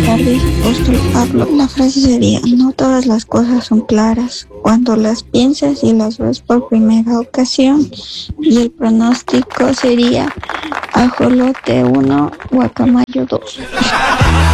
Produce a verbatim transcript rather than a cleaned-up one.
tardes, apóstol Pablo. La frase sería: no todas las cosas son claras cuando las piensas y las ves por primera ocasión. Y el pronóstico sería: ajolote uno, guacamayo dos.